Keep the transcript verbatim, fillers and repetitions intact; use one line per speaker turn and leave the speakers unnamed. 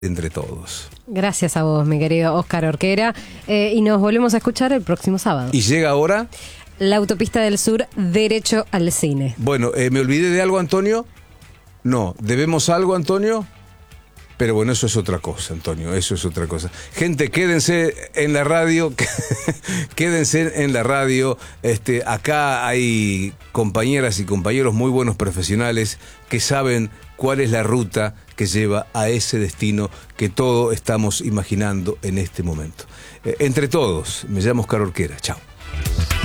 entre todos.
Gracias a vos, mi querido Óscar Orquera. Eh, y nos volvemos a escuchar el próximo sábado.
¿Y llega ahora?
La Autopista del Sur, derecho al cine.
Bueno, eh, ¿me olvidé de algo, Antonio? No. ¿Debemos algo, Antonio? Pero bueno, eso es otra cosa, Antonio, eso es otra cosa. Gente, quédense en la radio, quédense en la radio. Este, acá hay compañeras y compañeros muy buenos profesionales que saben cuál es la ruta que lleva a ese destino que todos estamos imaginando en este momento. Eh, entre todos, me llamo Óscar Orquera. Chao.